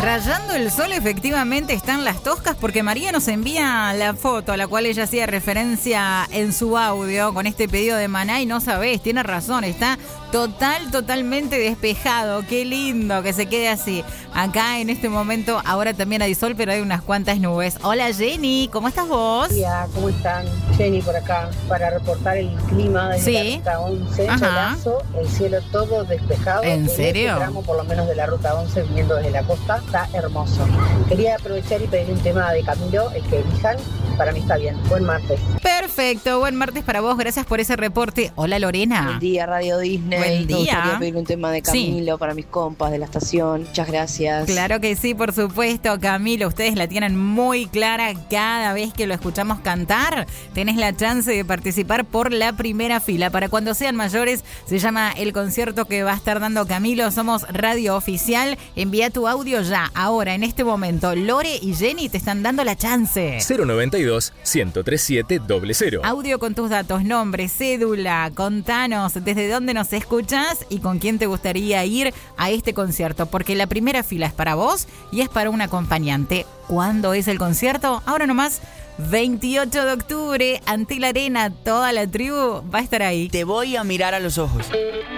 Rayando el sol, efectivamente están las Toscas, porque María nos envía la foto a la cual ella hacía referencia en su audio con este pedido de maná y no sabés, tiene razón, está totalmente despejado. Qué lindo que se quede así. Acá en este momento, ahora también hay sol, pero hay unas cuantas nubes. Hola Jenny, ¿cómo estás vos? Hola, ¿cómo están? Jenny por acá para reportar el clima desde la ruta 11, solazo, el cielo todo despejado. ¿En serio? Este tramo, por lo menos de la ruta 11, viniendo desde la costa, está hermoso. Quería aprovechar y pedir un tema de Camilo, el que elijan. Para mí está bien. Buen martes. Perfecto, buen martes para vos. Gracias por ese reporte. Hola Lorena. Buen día, Radio Disney. Buen día. Me gustaría pedir un tema de Camilo para mis compas de la estación. Muchas gracias. Claro que sí, por supuesto, Camilo. Ustedes la tienen muy clara. Cada vez que lo escuchamos cantar, tenés la chance de participar por la primera fila. Para cuando sean mayores, se llama el concierto que va a estar dando Camilo. Somos Radio Oficial. Envía tu audio ya, ahora, en este momento. Lore y Jenny te están dando la chance. 092-1037-00. Audio con tus datos, nombre, cédula. Contanos desde dónde nos escuchas y con quién te gustaría ir a este concierto. Porque la primera fila es para vos y es para un acompañante. ¿Cuándo es el concierto? Ahora nomás, 28 de octubre, ante la arena, toda la tribu va a estar ahí. Te voy a mirar a los ojos.